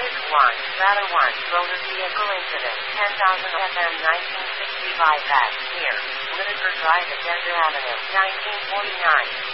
Voyage 1, Strata 1, Motor Vehicle Incident, 10,000 FM 1960 bypass, here, Whitaker Drive at Desert Avenue, 1949.